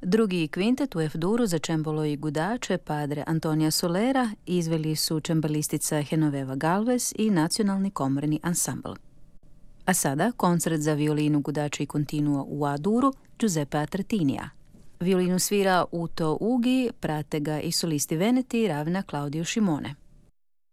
Drugi kvintet u F-duru za čembalo i gudače Padre Antonija Solera izveli su čembalistica Genoveva Galvez i nacionalni komorni ansambl. A sada koncert za violinu, gudače i continuo u A-duru Giuseppe Atretinija. Violinu svira Uto Ugi, prate ga i solisti Veneti Ravna Claudio Scimone.